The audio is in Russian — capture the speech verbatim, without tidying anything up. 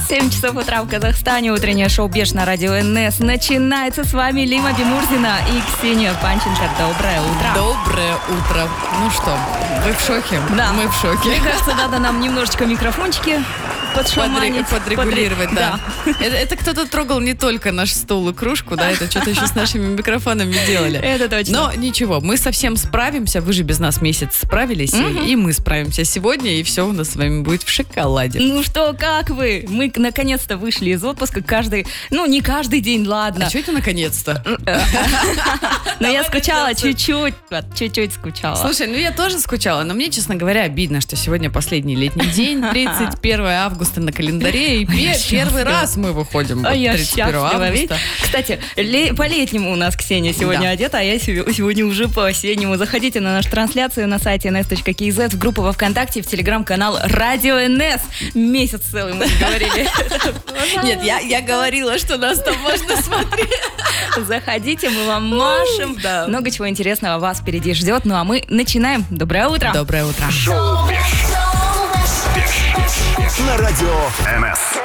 семь часов утра в Казахстане. Утреннее шоу «Беш» на радио эн эс начинается. С вами Лима Бимурзина и Ксения Панченко. Доброе утро. Доброе утро. Ну что, вы в шоке? Да. Мы в шоке. Мне кажется, надо нам немножечко микрофончики подшаманить. Подре- подрегулировать, Подре- да. Это, это кто-то трогал не только наш стол и кружку, да, это что-то еще с нашими микрофонами делали. Это точно. Но ничего, мы совсем справимся, вы же без нас месяц справились, Мгм. и, и мы справимся сегодня, и все у нас с вами будет в шоколаде. Ну что, как вы? Мы наконец-то вышли из отпуска. Каждый, ну не каждый день, ладно. А что это наконец-то? Но я скучала наконец-то. чуть-чуть, вот, чуть-чуть скучала. Слушай, ну я тоже скучала, но мне, честно говоря, обидно, что сегодня последний летний день, тридцать первое августа на календаре, и А я пе- первый счастлива. раз мы выходим вот А я тридцать первого счастлива, ведь. августа. Кстати, ле- по-летнему у нас Ксения сегодня Да. одета, а я сего- сегодня уже по-осеннему. Заходите на нашу трансляцию на сайте эн эс точка кей зет, в группу во ВКонтакте, в телеграм-канал Радио эн эс. Месяц целый мы говорили. Нет, я, я говорила, что нас там можно смотреть. Заходите, мы вам машем. Да. Много чего интересного вас впереди ждет. Ну а мы начинаем. Доброе утро. Доброе утро. Шоу «Беш» на радио эн эс.